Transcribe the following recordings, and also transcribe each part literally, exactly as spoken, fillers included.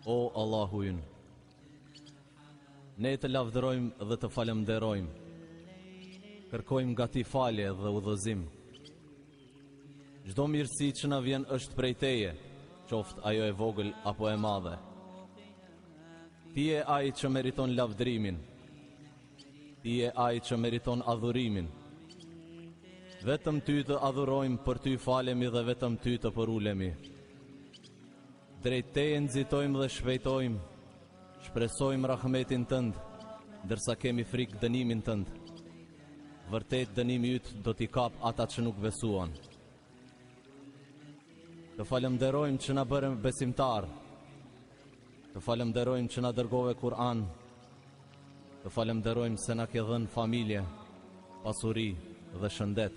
O Allahu ynë, ne të lavdërojmë dhe të falemderojmë, kërkojmë nga ti falje dhe udhëzim. Çdo mirësi që na vjen është prej teje, qoftë ajo e vogël apo e madhe. Ti je ai që meriton lavdërimin, ti je ai që meriton adhurimin. Vetëm ty të adhurojmë, për ty falemi dhe vetëm ty të përulemi. Drejt teje nxitojmë dhe shpejtojmë, shpresojmë rahmetin tënd, ndërsa kemi frikë dënimin tënd. Vërtet dënimi yt do t'i kap ata që nuk besuan. Të falemderojmë që na bërëm besimtar, të falemderojmë që na dërgove Kur'an, të falemderojmë se na ke dhënë familje, pasuri dhe shëndet.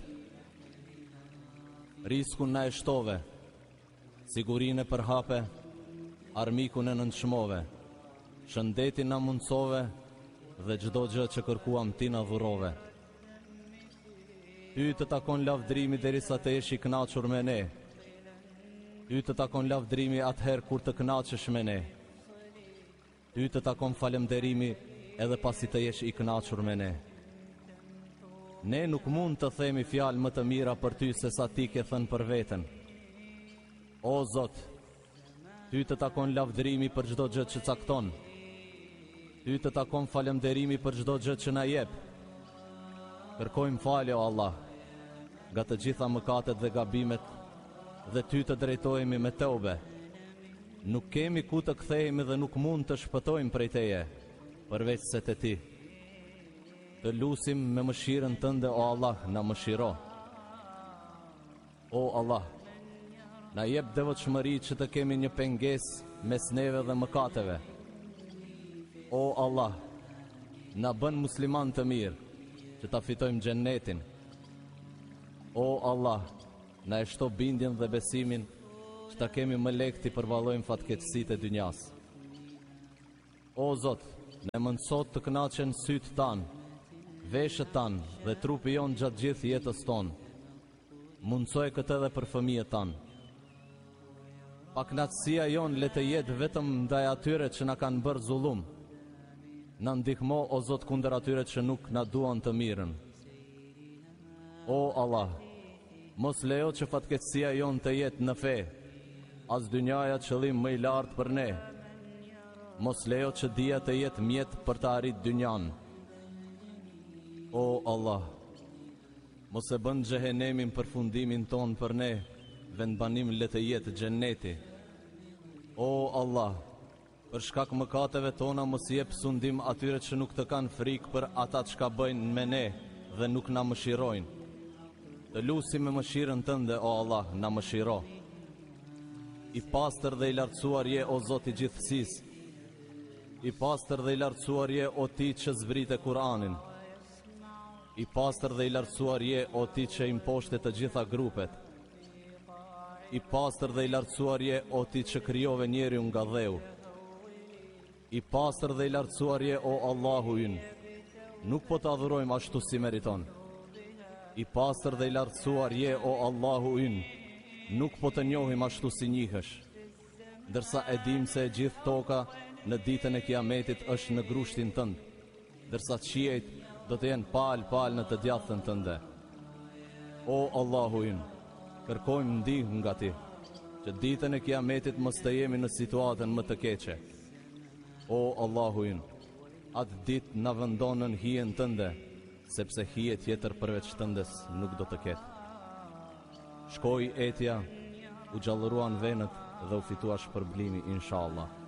Riskun na e shtove, sigurinë e përhape, armikun e nënçmove, shëndetin na mundsove dhe çdo gjë që kërkuam ti na dhurove. Ty të takon lavdërimi derisa të jesh i kënaqur me ne. Ty të takon lavdërimi atëherë kur të kënaqesh me ne. Ty të takon falemderimi edhe pasi të jesh i kënaqur me ne. Ne nuk mund të themi fjalë më të mira për ty se sa ti ke thënë për veten. O Zot, ty të takon lavdërimi për çdo gjë që cakton. Ty të takon falemderimi për çdo gjë që na jep. Kërkojmë falje o Allah, nga të gjitha mëkatet dhe gabimet, dhe ty të drejtohemi me teube. Nuk kemi ku të kthehemi dhe nuk mund të shpëtojmë prej teje, përveç se te ti. Të lusim me mëshirën tënde o Allah, na mëshiro. O Allah, na jep devotshmëri që të kemi një pengesë mes neve dhe mëkateve. O Allah, na bën musliman të mirë, që ta fitojmë xhennetin. O Allah, na e shto bindjen dhe besimin, që ta kemi më lehtë të përvallojmë fatkeqësitë e dynjas. O Zot, ne mëson të kënaqen sytë tanë, veshët tanë dhe trupi jon gjatë gjithë jetës tonë. Mundsoj këtë edhe për fëmijët tanë. Paknatësia jon le të jetë vetëm ndaj atyre që na kanë bërë zullum. Na ndihmo o Zot kundër atyre që nuk na duan të mirën. O Allah, mos lejo që fatkeqësia jon të jetë në fe, as dynjaja qëllim më i lartë për ne. Mos lejo që dia të jetë mjet për të arritur dynjan. O Allah, mos e bën xhehenemin përfundimin ton për ne, vendbanim le të jetë xhenneti. O Allah, për shkak mëkateve tona mos jep sundim atyre që nuk të kanë frikë për ata çka bëjnë me ne dhe nuk na mëshirojnë. Të lusim me mëshirën tënde o Allah, na mëshiro. I pastër dhe i lartësuar je o Zoti i gjithësisë. I pastër dhe i lartësuar je o ti që zbrite Kur'anin. I pastër dhe i lartësuar je o ti që imposhte të gjitha grupet. I pastër dhe i lartësuar je o ti që krijove njeriu nga dheu. I pastër dhe i lartësuar je o Allahu ynë, nuk po të adhurojmë ashtu si meriton. I pastër dhe i lartësuar je o Allahu ynë, nuk po të njohim ashtu si njihesh. Ndërsa e dim se e gjithë toka në ditën e Kiametit është në grushtin tënd, ndërsa qiejt do të jenë pal pal në të djathën tënde. O Allahu ynë, kërkojmë ndihmë nga ti, që ditën e Kiametit mos të jemi në situatën më të keqe. O Allahu ynë, atë ditë na vendon në hijen tënde, sepse hije tjetër përveç tëndes nuk do të ketë. Shkoi etja, u gjallëruan venët dhe u fitua shpërblimi inshallah.